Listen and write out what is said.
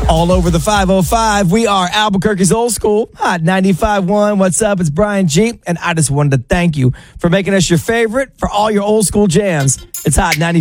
All over the 505, we are Albuquerque's Old School, Hot 95.1. What's up? It's Brian G. And I just wanted to thank you for making us your favorite for all your old school jams. It's Hot 95.